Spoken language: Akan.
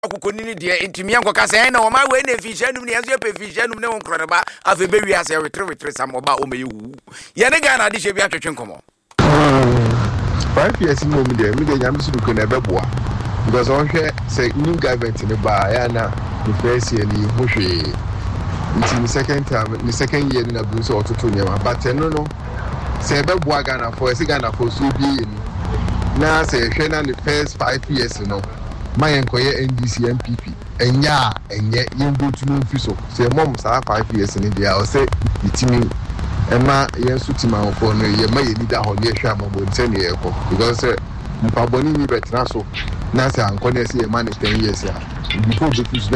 akukoni de intimi ankoka se na o ma we na fishanum ne yaso pe fishanum ne wonkro ba afa be wi ase wetre sam oba o meyi wu ye ne ga na de hye bi atwetwe nkomo 5 years mo mi de nyam su ko na beboa because on hwe say new government ne ba ya na the first year ni ho hwe the second year na bu so ototo nyama but no say beboa Ghana for say Ghana for so bi na say hwe na the first 5 years no my enkoye NDC MPP enya yembo tu no fiso say mom sa 5 years ni dia o say itimi ema yensu tima for no ye ma ye leader ho ye hwa amabo ntene ye ko because mpaboni ni betra so na say ankone say man 10 years ya before the